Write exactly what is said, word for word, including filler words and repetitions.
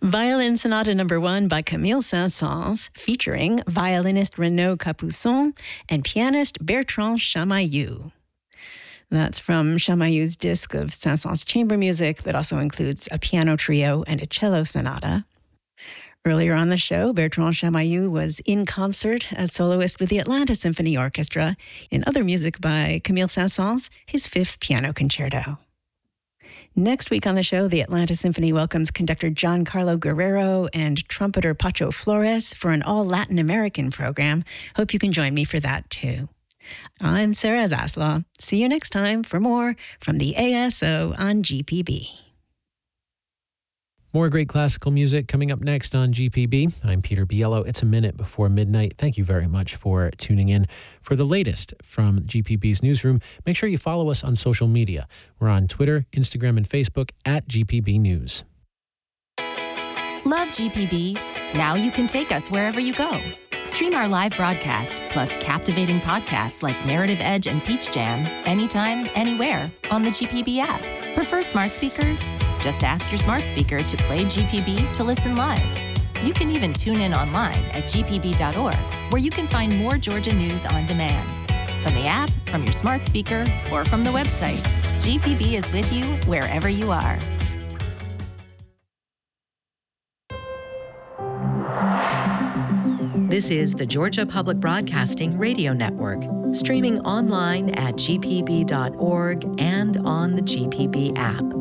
Violin Sonata Number One by Camille Saint-Saëns, featuring violinist Renaud Capuçon and pianist Bertrand Chamayou. That's from Chamayou's disc of Saint-Saëns chamber music that also includes a piano trio and a cello sonata. Earlier on the show, Bertrand Chamayou was in concert as soloist with the Atlanta Symphony Orchestra in other music by Camille Saint-Saëns, his fifth piano concerto. Next week on the show, the Atlanta Symphony welcomes conductor Giancarlo Guerrero and trumpeter Pacho Flores for an all-Latin American program. Hope you can join me for that, too. I'm Sarah Zaslaw. See you next time for more from the A S O on G P B. More great classical music coming up next on G P B. I'm Peter Biello. It's a minute before midnight. Thank you very much for tuning in. For the latest from G P B's newsroom, make sure you follow us on social media. We're on Twitter, Instagram, and Facebook at G P B News. Love G P B? Now you can take us wherever you go. Stream our live broadcast, plus captivating podcasts like Narrative Edge and Peach Jam, anytime, anywhere on the G P B app. Prefer smart speakers? Just ask your smart speaker to play G P B to listen live. You can even tune in online at g p b dot org, where you can find more Georgia news on demand. From the app, from your smart speaker, or from the website, G P B is with you wherever you are. This is the Georgia Public Broadcasting Radio Network, streaming online at g p b dot org and on the G P B app.